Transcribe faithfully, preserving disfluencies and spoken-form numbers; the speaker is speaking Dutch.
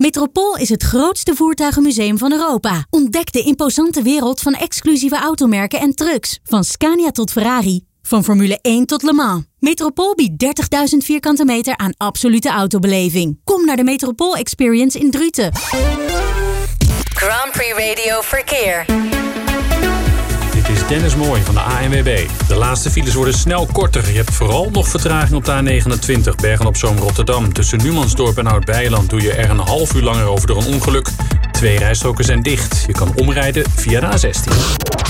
Metropool is het grootste voertuigenmuseum van Europa. Ontdek de imposante wereld van exclusieve automerken en trucks. Van Scania tot Ferrari. Van Formule één tot Le Mans. Metropool biedt dertigduizend vierkante meter aan absolute autobeleving. Kom naar de Metropool Experience in Druten. Grand Prix Radio Verkeer. Dit is Dennis Mooij van de A N W B. De laatste files worden snel korter. Je hebt vooral nog vertraging op de A negenentwintig, Bergen-op-Zoom Rotterdam. Tussen Numansdorp en Oud-Beijerland doe je er een half uur langer over door een ongeluk. Twee rijstroken zijn dicht. Je kan omrijden via de A zestien.